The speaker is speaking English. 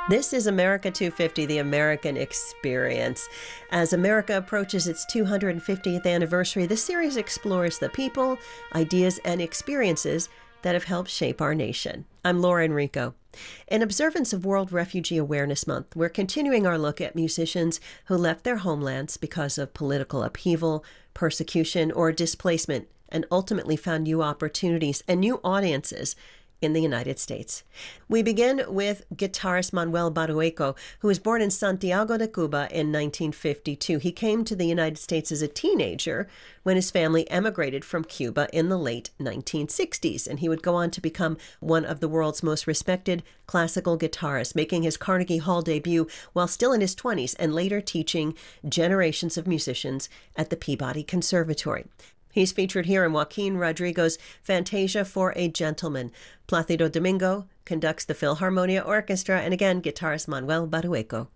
This is America 250, the American Experience. As America approaches its 250th anniversary, this series explores the people, ideas, and experiences that have helped shape our nation. I'm Laura Enrico. In observance of World Refugee Awareness Month, we're continuing our look at musicians who left their homelands because of political upheaval, persecution, or displacement, and ultimately found new opportunities and new audiences in the United States. We begin with guitarist Manuel Barueco, who was born in Santiago de Cuba in 1952. He came to the United States as a teenager when his family emigrated from Cuba in the late 1960s, and he would go on to become one of the world's most respected classical guitarists, making his Carnegie Hall debut while still in his 20s and later teaching generations of musicians at the Peabody Conservatory. He's featured here in Joaquin Rodrigo's Fantasia for a Gentleman. Placido Domingo conducts the Philharmonia Orchestra, and again, guitarist Manuel Barueco.